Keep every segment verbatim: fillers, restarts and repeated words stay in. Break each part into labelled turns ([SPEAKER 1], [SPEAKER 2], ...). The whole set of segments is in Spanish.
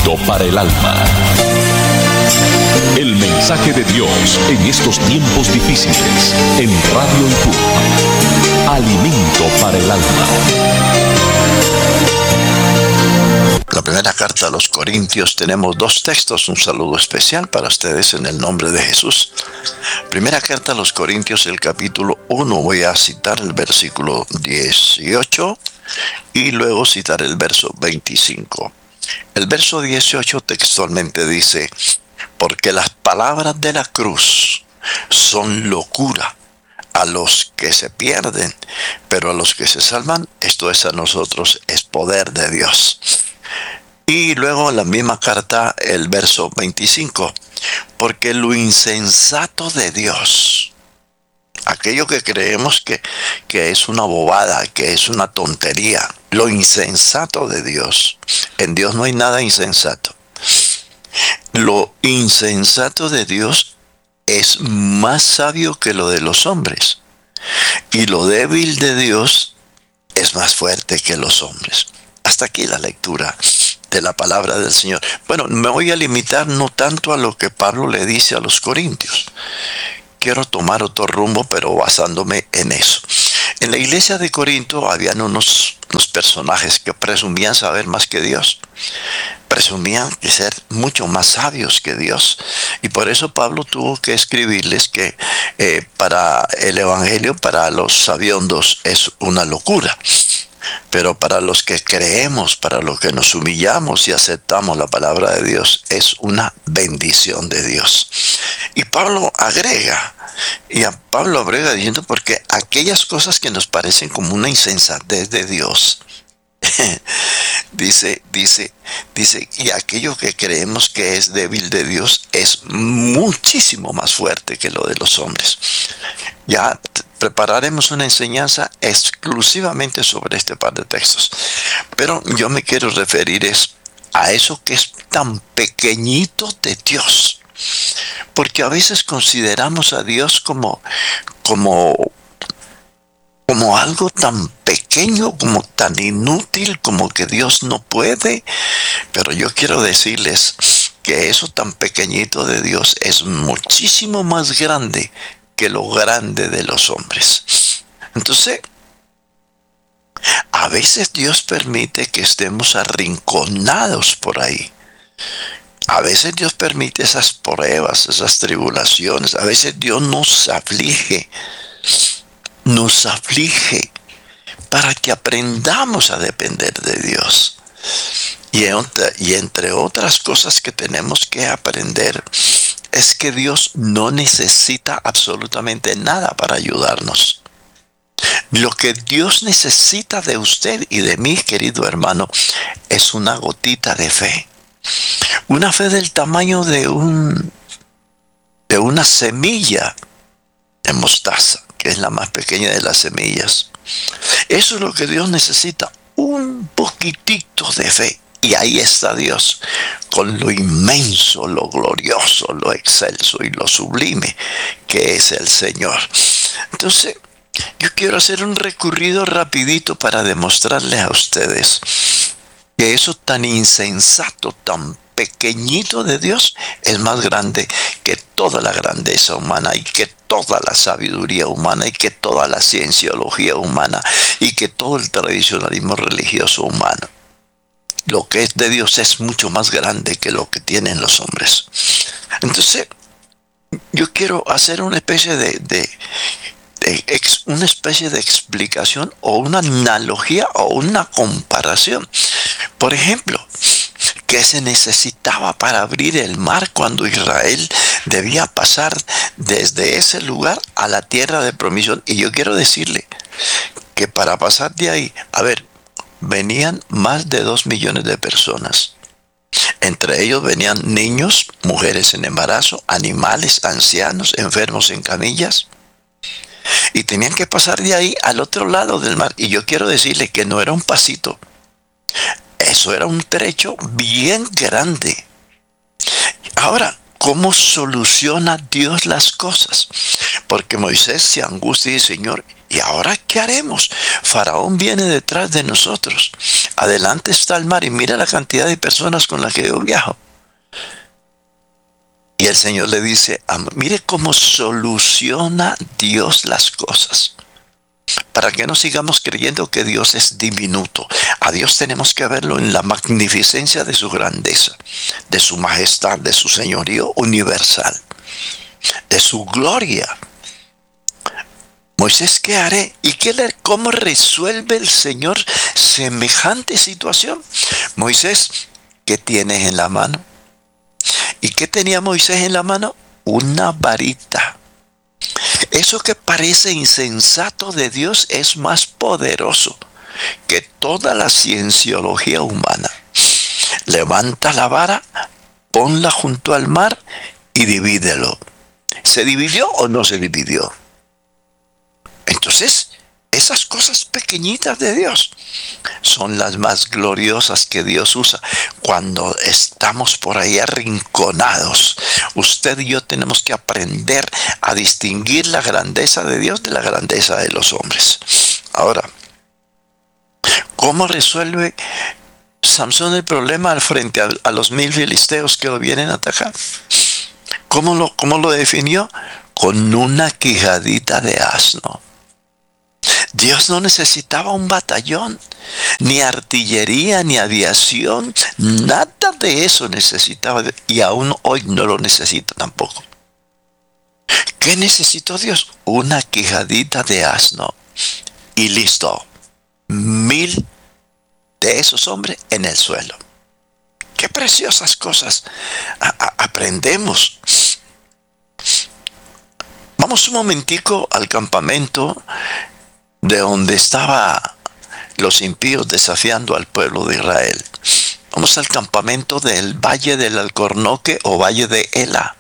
[SPEAKER 1] Alimento para el alma. El mensaje de Dios en estos tiempos difíciles en Radio Ipu. Alimento para el alma.
[SPEAKER 2] La primera carta a los Corintios, tenemos dos textos, un saludo especial para ustedes en el nombre de Jesús. Primera carta a los Corintios, el capítulo uno, voy a citar el versículo dieciocho y luego citar el verso veinticinco. El verso dieciocho textualmente dice: porque las palabras de la cruz son locura a los que se pierden, pero a los que se salvan, esto es a nosotros, es poder de Dios. Y luego en la misma carta, el verso veinticinco, porque lo insensato de Dios, aquello que creemos que, que es una bobada, que es una tontería, lo insensato de Dios, en Dios no hay nada insensato. Lo insensato de Dios es más sabio que lo de los hombres, y lo débil de Dios es más fuerte que los hombres. Hasta aquí la lectura de la palabra del Señor. Bueno, me voy a limitar no tanto a lo que Pablo le dice a los corintios. Quiero tomar otro rumbo, pero basándome en eso. En la iglesia de Corinto habían unos, unos personajes que presumían saber más que Dios. Presumían de ser mucho más sabios que Dios. Y por eso Pablo tuvo que escribirles que eh, para el evangelio, para los sabiondos, es una locura. Pero para los que creemos, para los que nos humillamos y aceptamos la palabra de Dios, es una bendición de Dios. Y Pablo agrega, y a Pablo agrega diciendo, porque aquellas cosas que nos parecen como una insensatez de Dios, dice, dice, dice, y aquello que creemos que es débil de Dios es muchísimo más fuerte que lo de los hombres. Ya prepararemos una enseñanza exclusivamente sobre este par de textos. Pero yo me quiero referir es a eso que es tan pequeñito de Dios. Porque a veces consideramos a Dios como, como, como algo tan pequeño, como tan inútil, como que Dios no puede. Pero yo quiero decirles que eso tan pequeñito de Dios es muchísimo más grande que lo grande de los hombres. Entonces, a veces Dios permite que estemos arrinconados por ahí. A veces Dios permite esas pruebas, esas tribulaciones. A veces Dios nos aflige, nos aflige para que aprendamos a depender de Dios. Y entre, y entre otras cosas que tenemos que aprender, es que Dios no necesita absolutamente nada para ayudarnos. Lo que Dios necesita de usted y de mí, querido hermano, es una gotita de fe. Una fe del tamaño de un de una semilla de mostaza, que es la más pequeña de las semillas. Eso es lo que Dios necesita, un poquitito de fe. Y ahí está Dios, con lo inmenso, lo glorioso, lo excelso y lo sublime que es el Señor. Entonces, yo quiero hacer un recorrido rapidito para demostrarles a ustedes que eso tan insensato, tan pequeñito de Dios es más grande que toda la grandeza humana y que toda la sabiduría humana y que toda la cienciología humana y que todo el tradicionalismo religioso humano. Lo que es de Dios es mucho más grande que lo que tienen los hombres. Entonces, yo quiero hacer una especie de, de, de ex, una especie de explicación o una analogía o una comparación. Por ejemplo, ¿qué se necesitaba para abrir el mar cuando Israel debía pasar desde ese lugar a la tierra de promisión? Y yo quiero decirle que para pasar de ahí, a ver, venían más de dos millones de personas. Entre ellos venían niños, mujeres en embarazo, animales, ancianos, enfermos en camillas. Y tenían que pasar de ahí al otro lado del mar. Y yo quiero decirle que no era un pasito. Eso era un trecho bien grande. Ahora, ¿cómo soluciona Dios las cosas? Porque Moisés se angustia y dice, Señor, ¿y ahora qué haremos? Faraón viene detrás de nosotros. Adelante está el mar y mira la cantidad de personas con las que yo viajo. Y el Señor le dice, mire cómo soluciona Dios las cosas. Para que no sigamos creyendo que Dios es diminuto. A Dios tenemos que verlo en la magnificencia de su grandeza, de su majestad, de su señorío universal, de su gloria. Moisés, ¿qué haré? ¿Y qué le, cómo resuelve el Señor semejante situación? Moisés, ¿qué tienes en la mano? ¿Y qué tenía Moisés en la mano? Una varita. Eso que parece insensato de Dios es más poderoso que toda la cienciología humana. Levanta la vara, ponla junto al mar y divídelo. ¿Se dividió o no se dividió? Entonces, esas cosas pequeñitas de Dios son las más gloriosas que Dios usa cuando estamos por ahí arrinconados. Usted y yo tenemos que aprender a distinguir la grandeza de Dios de la grandeza de los hombres. Ahora, ¿cómo resuelve Samson el problema al frente a, a los mil filisteos que lo vienen a atacar? ¿Cómo lo, cómo lo definió? Con una quijadita de asno. Dios no necesitaba un batallón, ni artillería, ni aviación, nada de eso necesitaba, y aún hoy no lo necesita tampoco. ¿Qué necesitó Dios? Una quijadita de asno, y listo, mil de esos hombres en el suelo. Qué preciosas cosas a- a- aprendemos. Vamos un momentico al campamento de donde estaban los impíos desafiando al pueblo de Israel. Vamos al campamento del Valle del Alcornoque o Valle de Ela.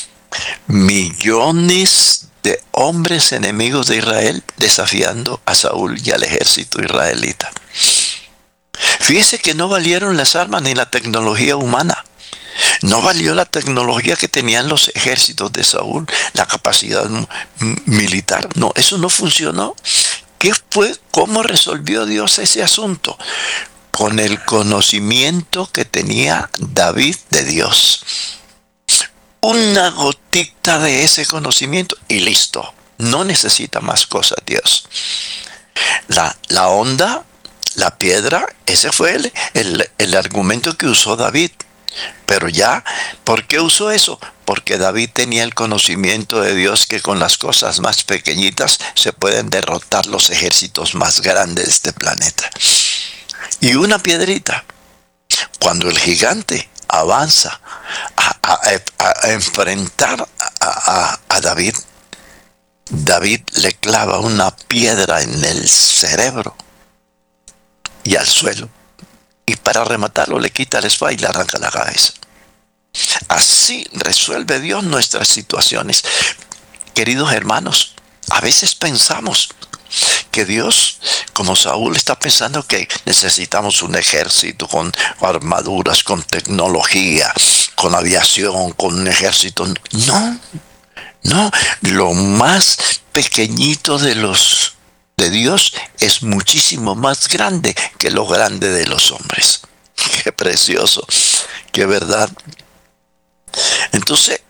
[SPEAKER 2] Millones de hombres enemigos de Israel desafiando a Saúl y al ejército israelita. Fíjese que no valieron las armas ni la tecnología humana. No valió la tecnología que tenían los ejércitos de Saúl, la capacidad m- militar. No, eso no funcionó. ¿Qué fue? ¿Cómo resolvió Dios ese asunto? Con el conocimiento que tenía David de Dios. Una gotita de ese conocimiento y listo. No necesita más cosas Dios. La, la onda, la piedra, ese fue el, el, el argumento que usó David. Pero ya, ¿por qué usó eso? Porque David tenía el conocimiento de Dios que con las cosas más pequeñitas se pueden derrotar los ejércitos más grandes de este planeta. Y una piedrita, cuando el gigante avanza a, a, a, a enfrentar a, a, a David, David le clava una piedra en el cerebro y al suelo. Y para rematarlo le quita la espada y le arranca la cabeza. Así resuelve Dios nuestras situaciones. Queridos hermanos, a veces pensamos que Dios, como Saúl, está pensando que necesitamos un ejército con armaduras, con tecnología, con aviación, con un ejército. No, no, lo más pequeñito de los de Dios es muchísimo más grande que lo grande de los hombres. Qué precioso, qué verdad. Entonces,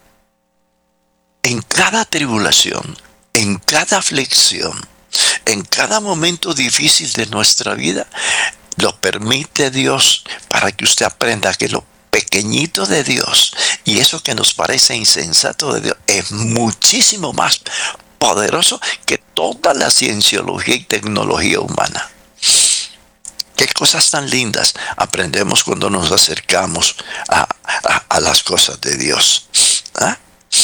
[SPEAKER 2] en cada tribulación, en cada aflicción, en cada momento difícil de nuestra vida, lo permite Dios para que usted aprenda que lo pequeñito de Dios y eso que nos parece insensato de Dios es muchísimo más poderoso que toda la cienciología y tecnología humana. Qué cosas tan lindas aprendemos cuando nos acercamos a, a, a las cosas de Dios. ¿Ah?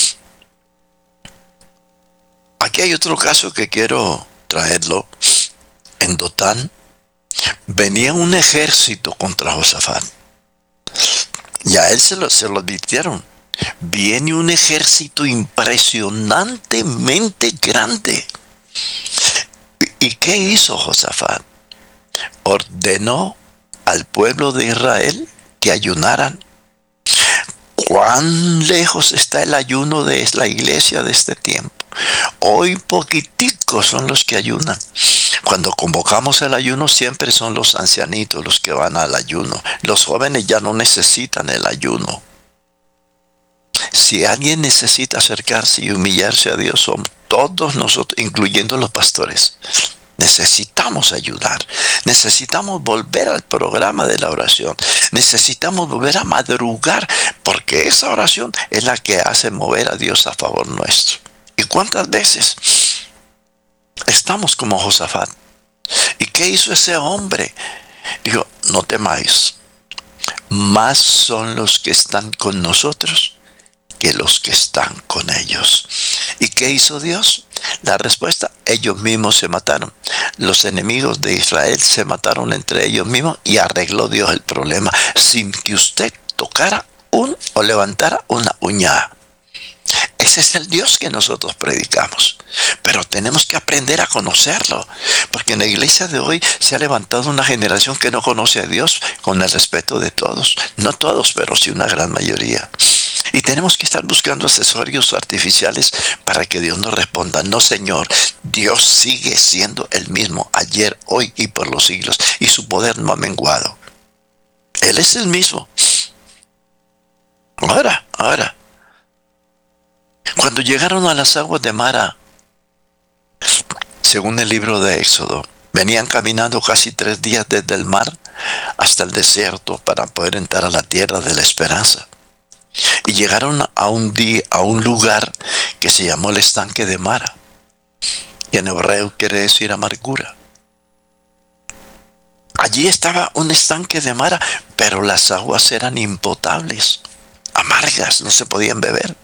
[SPEAKER 2] Aquí hay otro caso que quiero traerlo. En Dotán venía un ejército contra Josafat. Y a él se lo, se lo advirtieron. Viene un ejército impresionantemente grande. ¿Y qué hizo Josafat? Ordenó al pueblo de Israel que ayunaran. ¿Cuán lejos está el ayuno de la iglesia de este tiempo? Hoy poquiticos son los que ayunan. Cuando convocamos el ayuno, siempre son los ancianitos los que van al ayuno. Los jóvenes ya no necesitan el ayuno. Si alguien necesita acercarse y humillarse a Dios, somos todos nosotros, incluyendo los pastores. Necesitamos ayudar. Necesitamos volver al programa de la oración. Necesitamos volver a madrugar, porque esa oración es la que hace mover a Dios a favor nuestro. ¿Y cuántas veces estamos como Josafat? ¿Y qué hizo ese hombre? Dijo, no temáis, más son los que están con nosotros que los que están con ellos. ¿Y qué hizo Dios? La respuesta, ellos mismos se mataron. Los enemigos de Israel se mataron entre ellos mismos y arregló Dios el problema sin que usted tocara un o levantara una uña. Ese es el Dios que nosotros predicamos, pero tenemos que aprender a conocerlo, porque en la iglesia de hoy se ha levantado una generación que no conoce a Dios con el respeto de todos, no todos, pero sí una gran mayoría. Y tenemos que estar buscando accesorios artificiales para que Dios nos responda. No, Señor, Dios sigue siendo el mismo ayer, hoy y por los siglos, y su poder no ha menguado. Él es el mismo. Ahora, ahora. Cuando llegaron a las aguas de Mara, según el libro de Éxodo, venían caminando casi tres días desde el mar hasta el desierto para poder entrar a la tierra de la esperanza. Y llegaron a un día, a un lugar que se llamó el estanque de Mara. Y en hebreo quiere decir amargura. Allí estaba un estanque de Mara, pero las aguas eran impotables, amargas, no se podían beber.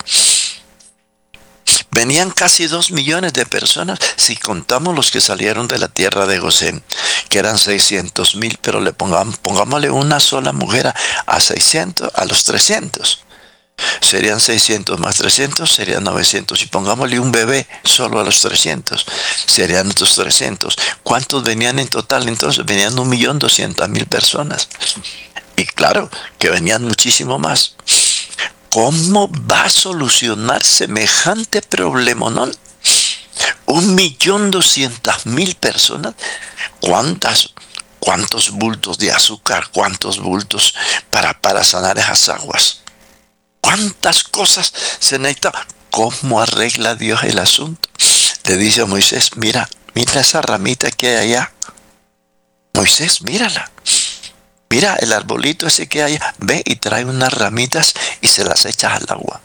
[SPEAKER 2] Venían casi dos millones de personas, si contamos los que salieron de la tierra de Gosén, que eran seiscientos mil, pero le pongamos, pongámosle una sola mujer a, a seiscientos, a los trescientos. Serían seiscientos más trescientos, serían novecientos. Y pongámosle un bebé solo a los trescientos, serían otros trescientos. ¿Cuántos venían en total? Entonces venían un millón doscientas mil personas. Y claro, que venían muchísimo más. ¿Cómo va a solucionar semejante problema, no? Un millón doscientas mil personas. ¿Cuántas, cuántos bultos de azúcar? ¿Cuántos bultos para, para sanar esas aguas? ¿Cuántas cosas se necesitan? ¿Cómo arregla Dios el asunto? Le dice a Moisés, mira, mira esa ramita que hay allá. Moisés, mírala. Mira el arbolito ese que hay allá. Ve y trae unas ramitas y se las echas al agua.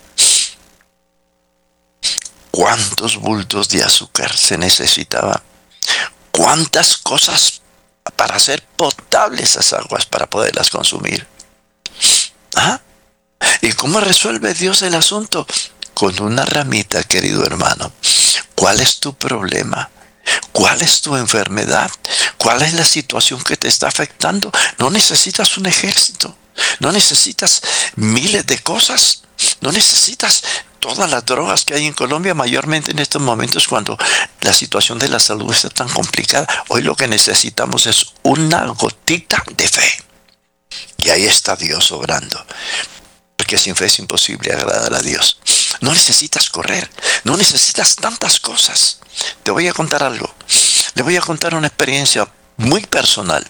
[SPEAKER 2] ¿Cuántos bultos de azúcar se necesitaban? ¿Cuántas cosas para hacer potables esas aguas para poderlas consumir? ¿Ah? ¿Y cómo resuelve Dios el asunto? Con una ramita, querido hermano. ¿Cuál es tu problema? ¿Cuál es tu enfermedad? ¿Cuál es la situación que te está afectando? No necesitas un ejército. No necesitas miles de cosas. No necesitas todas las drogas que hay en Colombia, mayormente en estos momentos cuando la situación de la salud está tan complicada. Hoy lo que necesitamos es una gotita de fe. Y ahí está Dios obrando. Porque sin fe es imposible agradar a Dios. No necesitas correr, no necesitas tantas cosas. Te voy a contar algo. Le voy a contar una experiencia muy personal.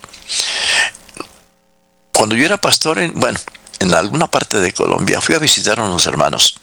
[SPEAKER 2] Cuando yo era pastor, en, bueno, en alguna parte de Colombia, fui a visitar a unos hermanos.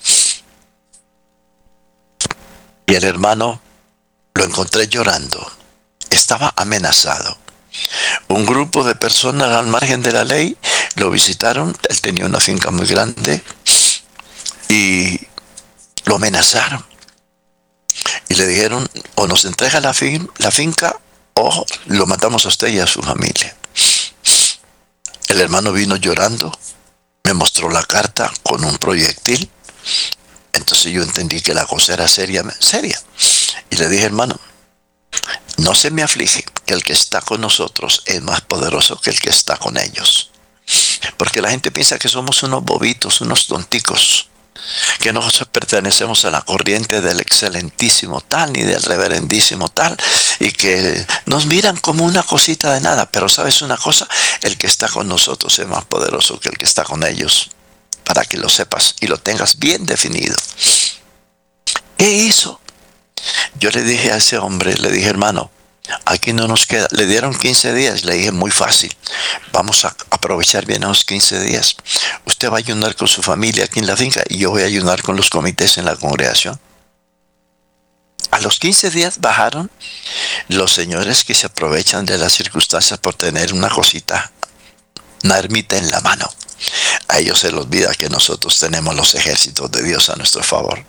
[SPEAKER 2] Y el hermano lo encontré llorando. Estaba amenazado. Un grupo de personas al margen de la ley lo visitaron. Él tenía una finca muy grande y lo amenazaron y le dijeron, o nos entrega la, fin, la finca o lo matamos a usted y a su familia. El hermano vino llorando, me mostró la carta con un proyectil. Entonces yo entendí que la cosa era seria, seria. Y le dije, hermano, no se me aflige, que el que está con nosotros es más poderoso que el que está con ellos. Porque la gente piensa que somos unos bobitos, unos tonticos, que no pertenecemos a la corriente del excelentísimo tal ni del reverendísimo tal, y que nos miran como una cosita de nada. Pero ¿sabes una cosa? El que está con nosotros es más poderoso que el que está con ellos, para que lo sepas y lo tengas bien definido. ¿Qué hizo? Yo le dije a ese hombre, le dije, hermano, Aquí no nos queda. Le dieron quince días. Le dije, muy fácil. Vamos a aprovechar bien esos quince días. Usted va a ayunar con su familia aquí en la finca y yo voy a ayunar con los comités en la congregación. A los quince días bajaron los señores que se aprovechan de las circunstancias por tener una cosita, una ermita en la mano. A ellos se les olvida que nosotros tenemos los ejércitos de Dios a nuestro favor.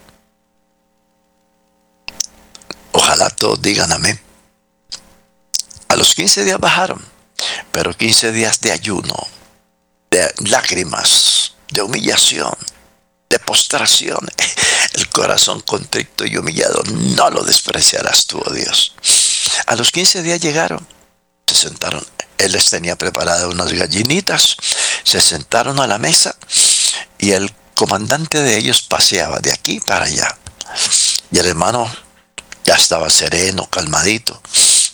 [SPEAKER 2] Ojalá todos digan amén. A los quince días bajaron, pero quince días de ayuno, de lágrimas, de humillación, de postración. El corazón contrito y humillado no lo despreciarás tú, oh Dios. A los quince días llegaron, se sentaron. Él les tenía preparadas unas gallinitas, se sentaron a la mesa y el comandante de ellos paseaba de aquí para allá. Y el hermano ya estaba sereno, calmadito.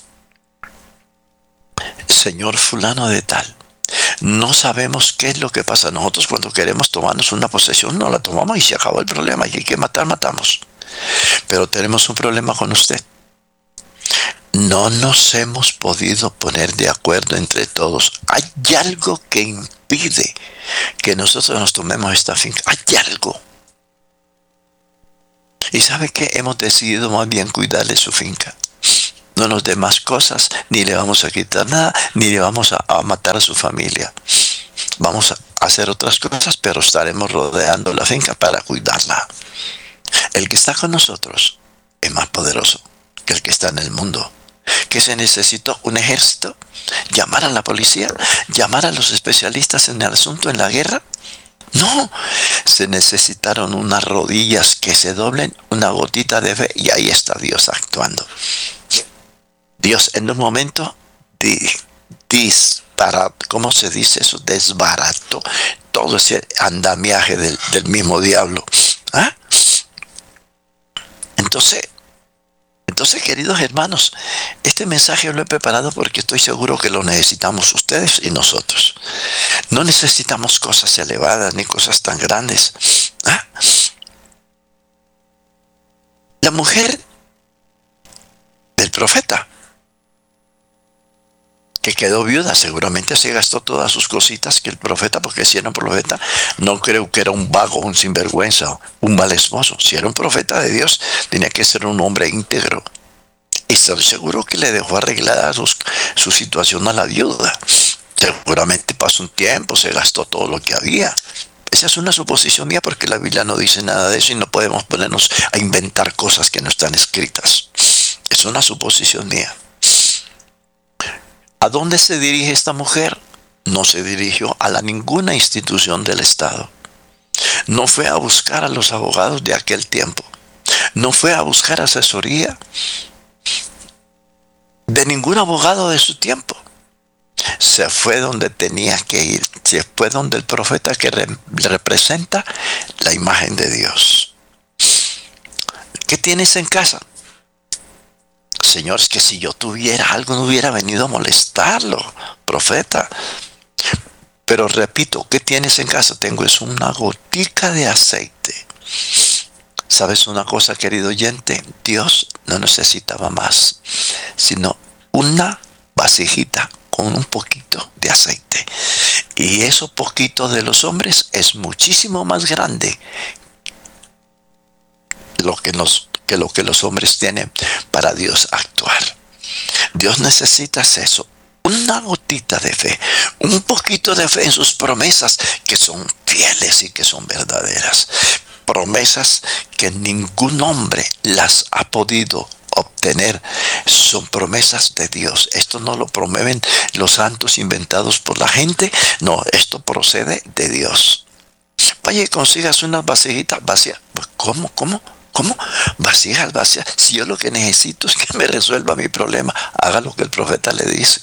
[SPEAKER 2] Señor fulano de tal, no sabemos qué es lo que pasa. Nosotros cuando queremos tomarnos una posesión, no la tomamos y se acabó el problema. Y hay que matar, matamos. Pero tenemos un problema con usted. No nos hemos podido poner de acuerdo entre todos. Hay algo que impide que nosotros nos tomemos esta finca. Hay algo. ¿Y sabe qué? Hemos decidido más bien cuidarle su finca. No nos dé más cosas, ni le vamos a quitar nada, ni le vamos a, a matar a su familia. Vamos a hacer otras cosas, pero estaremos rodeando la finca para cuidarla. El que está con nosotros es más poderoso que el que está en el mundo. ¿Que se necesitó un ejército? ¿Llamar a la policía? ¿Llamar a los especialistas en el asunto, en la guerra? No, se necesitaron unas rodillas que se doblen, una gotita de fe, y ahí está Dios actuando. Dios en un momento di, disparó, ¿cómo se dice eso? Desbarató todo ese andamiaje del, del mismo diablo. ¿Ah? Entonces, entonces, queridos hermanos, este mensaje lo he preparado porque estoy seguro que lo necesitamos ustedes y nosotros. No necesitamos cosas elevadas ni cosas tan grandes. ¿Ah? La mujer del profeta, que quedó viuda, seguramente se gastó todas sus cositas que el profeta, porque si era un profeta, no creo que era un vago, un sinvergüenza, un mal esposo. Si era un profeta de Dios, tenía que ser un hombre íntegro. Y estoy seguro que le dejó arreglada sus, su situación a la viuda. Seguramente pasó un tiempo, se gastó todo lo que había. Esa es una suposición mía porque la Biblia no dice nada de eso y no podemos ponernos a inventar cosas que no están escritas. Es una suposición mía. ¿A dónde se dirige esta mujer? No se dirigió a la ninguna institución del Estado. No fue a buscar a los abogados de aquel tiempo. No fue a buscar asesoría de ningún abogado de su tiempo. Se fue donde tenía que ir. Se fue donde el profeta que re- representa la imagen de Dios. ¿Qué tienes en casa? Señor, es que si yo tuviera algo no hubiera venido a molestarlo, profeta. Pero repito, ¿qué tienes en casa? Tengo es una gotica de aceite. ¿Sabes una cosa, querido oyente? Dios no necesitaba más, sino una vasijita con un poquito de aceite. Y eso poquito de los hombres es muchísimo más grande lo que nos que lo que los hombres tienen para Dios actuar. Dios necesita eso, una gotita de fe, un poquito de fe en sus promesas que son fieles y que son verdaderas. Promesas que ningún hombre las ha podido obtener, son promesas de Dios. Esto no lo promueven los santos inventados por la gente, no, esto procede de Dios. Vaya y consigas unas vasijitas vacías. ¿Cómo? ¿Cómo? ¿Cómo? Vasijas vacías. Si yo lo que necesito es que me resuelva mi problema, haga lo que el profeta le dice.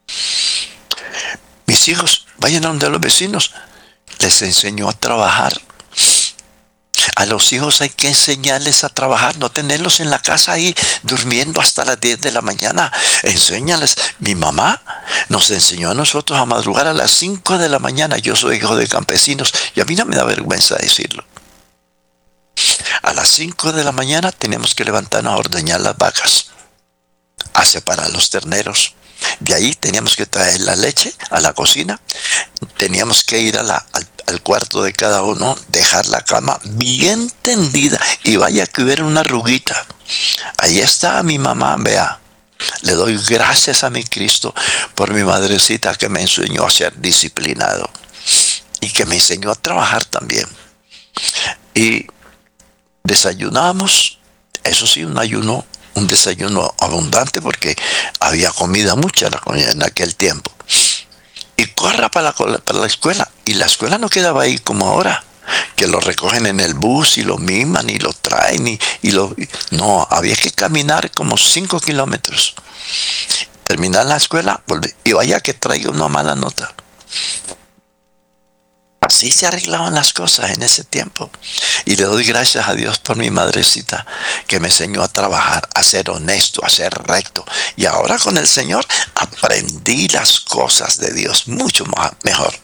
[SPEAKER 2] Mis hijos, vayan a donde los vecinos. Les enseñó a trabajar. A los hijos hay que enseñarles a trabajar, no tenerlos en la casa ahí durmiendo hasta las diez de la mañana. Enséñales. Mi mamá nos enseñó a nosotros a madrugar a las cinco de la mañana. Yo soy hijo de campesinos y a mí no me da vergüenza decirlo. A las cinco de la mañana tenemos que levantarnos a ordeñar las vacas. a separar los terneros. De ahí teníamos que traer la leche a la cocina, teníamos que ir a la, al, al cuarto de cada uno, dejar la cama bien tendida y vaya que hubiera una arruguita. Ahí está mi mamá, vea. Le doy gracias a mi Cristo por mi madrecita que me enseñó a ser disciplinado y que me enseñó a trabajar también. Y desayunamos, eso sí, un ayuno, un desayuno abundante porque había comida mucha en aquel tiempo. Y corra para la, para la escuela. Y la escuela no quedaba ahí como ahora, que lo recogen en el bus y lo miman y lo traen. Y, y lo, no, había que caminar como cinco kilómetros. Terminar la escuela, volver, y vaya que traiga una mala nota. Así se arreglaban las cosas en ese tiempo. Y le doy gracias a Dios por mi madrecita que me enseñó a trabajar, a ser honesto, a ser recto. Y ahora con el Señor aprendí las cosas de Dios mucho más, mejor.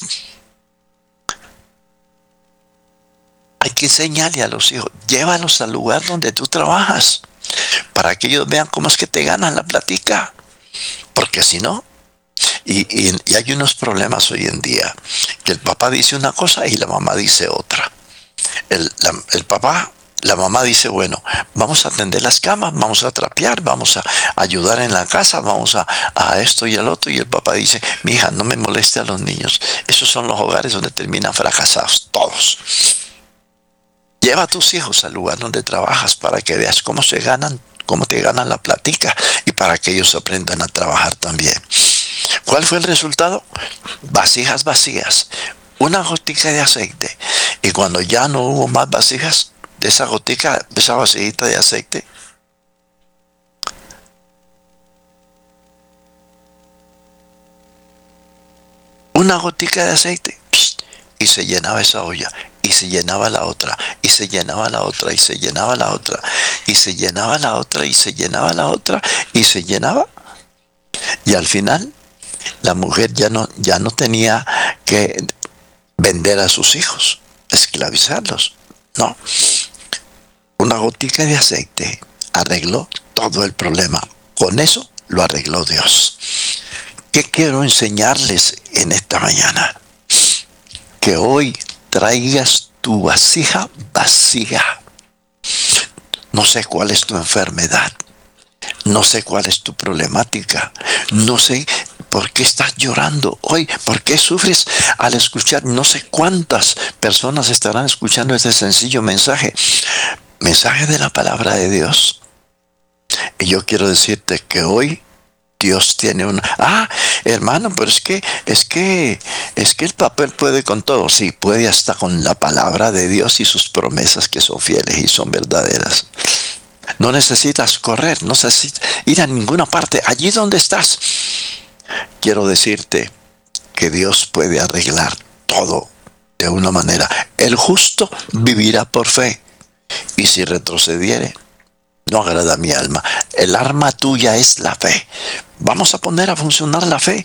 [SPEAKER 2] Hay que enseñarle a los hijos, llévalos al lugar donde tú trabajas, para que ellos vean cómo es que te ganan la platica. Porque si no, Y, y, y hay unos problemas hoy en día, que el papá dice una cosa y la mamá dice otra. El, la, el papá, la mamá dice, bueno, vamos a atender las camas, vamos a trapear, vamos a ayudar en la casa, vamos a, a esto y al otro. Y el papá dice, mi hija, no me moleste a los niños. Esos son los hogares donde terminan fracasados todos. Lleva a tus hijos al lugar donde trabajas para que veas cómo se ganan, cómo te ganan la platica y para que ellos aprendan a trabajar también. ¿Cuál fue el resultado? Vasijas vacías, una gotica de aceite. Y cuando ya no hubo más vasijas, de esa gotica, de esa vasijita de aceite, una gotica de aceite, y se llenaba esa olla, y se llenaba la otra, y se llenaba la otra, y se llenaba la otra, y se llenaba la otra, y se llenaba la otra, y se llenaba. Y al final, la mujer ya no, ya no tenía que vender a sus hijos, esclavizarlos. No. Una gotica de aceite arregló todo el problema. Con eso lo arregló Dios. ¿Qué quiero enseñarles en esta mañana? Que hoy traigas tu vasija vacía. No sé cuál es tu enfermedad. No sé cuál es tu problemática. No sé por qué estás llorando hoy. ¿Por qué sufres al escuchar? No sé cuántas personas estarán escuchando este sencillo mensaje. Mensaje de la palabra de Dios. Y yo quiero decirte que hoy Dios tiene una... Ah, hermano, pero es que, es que, es que el papel puede con todo. Sí, puede hasta con la palabra de Dios y sus promesas que son fieles y son verdaderas. No necesitas correr, no necesitas ir a ninguna parte. Allí donde estás, quiero decirte que Dios puede arreglar todo de una manera. El justo vivirá por fe, y si retrocediere, no agrada a mi alma. El arma tuya es la fe. Vamos a poner a funcionar la fe.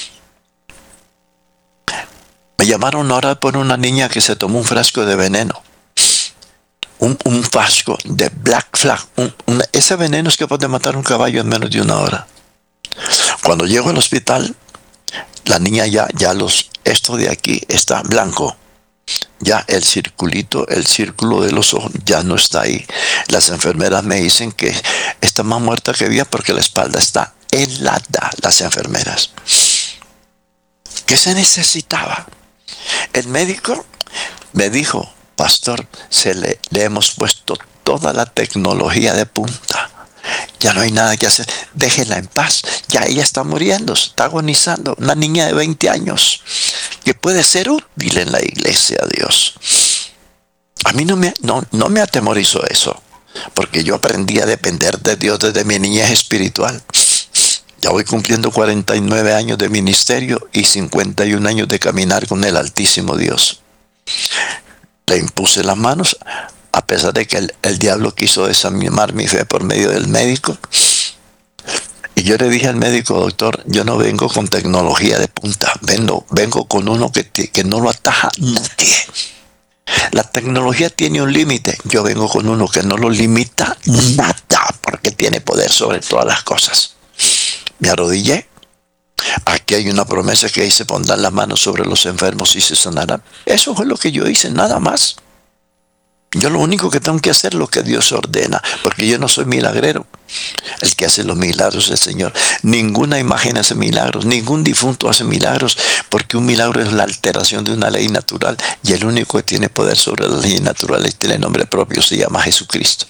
[SPEAKER 2] Me llamaron ahora por una niña que se tomó un frasco de veneno. Un, un frasco de Black Flag. Un, un, ese veneno es capaz de matar un caballo en menos de una hora. Cuando llego al hospital, la niña ya, ya los, esto de aquí está blanco. Ya el circulito, el círculo de los ojos ya no está ahí. Las enfermeras me dicen que está más muerta que viva porque la espalda está helada. Las enfermeras. ¿Qué se necesitaba? El médico me dijo, pastor, se le, le hemos puesto toda la tecnología de punta. Ya no hay nada que hacer. Déjela en paz. Ya ella está muriendo, está agonizando. Una niña de veinte años que puede ser útil en la iglesia, Dios. A mí no me, no, no me atemorizó eso, porque yo aprendí a depender de Dios desde mi niñez espiritual. Ya voy cumpliendo cuarenta y nueve años de ministerio y cincuenta y un años de caminar con el Altísimo Dios. Le impuse las manos, a pesar de que el, el diablo quiso desanimar mi fe por medio del médico. Y yo le dije al médico, doctor, yo no vengo con tecnología de punta, vengo, vengo con uno que, que no lo ataja nadie. La tecnología tiene un límite, yo vengo con uno que no lo limita nada, porque Él tiene poder sobre todas las cosas. Me arrodillé. Aquí hay una promesa que dice: pondrán las manos sobre los enfermos y se sanarán. Eso fue lo que yo hice, nada más. Yo lo único que tengo que hacer es lo que Dios ordena, porque yo no soy milagrero. El que hace los milagros es el Señor. Ninguna imagen hace milagros, ningún difunto hace milagros, porque un milagro es la alteración de una ley natural, y el único que tiene poder sobre las leyes naturales tiene nombre propio, se llama Jesucristo.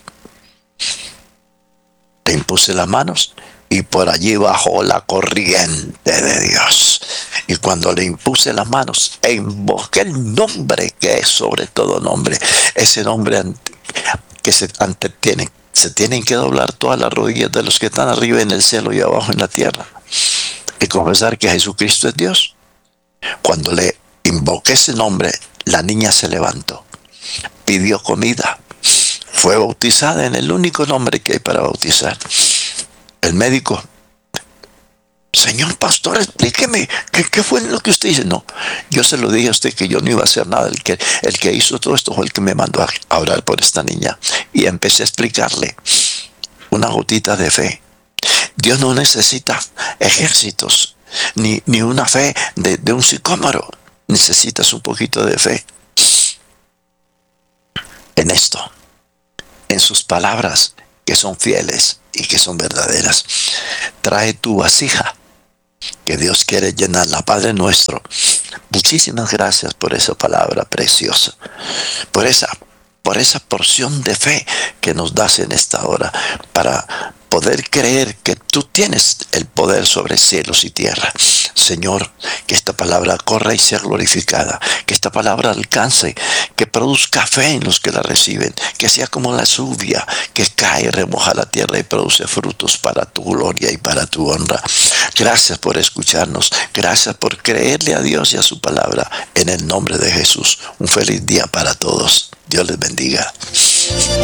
[SPEAKER 2] Te impuse las manos y por allí bajó la corriente de Dios. Y cuando le impuse las manos e invoqué el nombre que es sobre todo nombre, ese nombre que se antetiene, se tienen que doblar todas las rodillas de los que están arriba en el cielo y abajo en la tierra, y confesar que Jesucristo es Dios. Cuando le invoqué ese nombre, la niña se levantó, pidió comida, fue bautizada en el único nombre que hay para bautizar. El médico: señor pastor, explíqueme, ¿qué, qué fue lo que usted dice? No, yo se lo dije a usted que yo no iba a hacer nada. El que, el que hizo todo esto fue el que me mandó a, a orar por esta niña. Y empecé a explicarle una gotita de fe. Dios no necesita ejércitos, ni, ni una fe de, de un sicómoro. Necesitas un poquito de fe en esto, en sus palabras, que son fieles y que son verdaderas. Trae tu vasija, que Dios quiere llenarla. Padre nuestro, muchísimas gracias por esa palabra preciosa, por esa, por esa porción de fe que nos das en esta hora, para poder creer que tú tienes el poder sobre cielos y tierra. Señor, que esta palabra corra y sea glorificada, que esta palabra alcance, que produzca fe en los que la reciben, que sea como la lluvia que cae y remoja la tierra y produce frutos para tu gloria y para tu honra. Gracias por escucharnos, gracias por creerle a Dios y a su palabra, en el nombre de Jesús. Un feliz día para todos. Dios les bendiga.